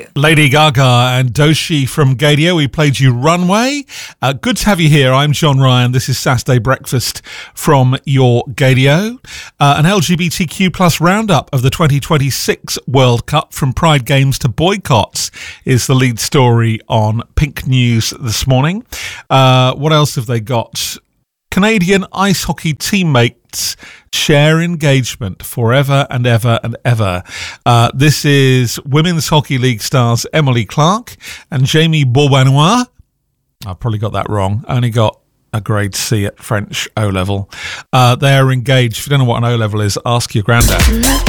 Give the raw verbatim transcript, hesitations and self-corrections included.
Radio. Lady Gaga and Doshi from Gadio. We played you Runway. Uh, good to have you here. I'm John Ryan. This is Saturday Breakfast from your Gadio. Uh, an L G B T Q plus roundup of the twenty twenty-six World Cup, from Pride Games to boycotts, is the lead story on Pink News this morning. Uh, what else have they got? Canadian ice hockey teammates share engagement forever and ever and ever. Uh, this is Women's Hockey League stars Emily Clark and Jamie Beaubanois. I probably got that wrong. I only got a grade C at French O-level. Uh, they are engaged. If you don't know what an O-level is, ask your granddad.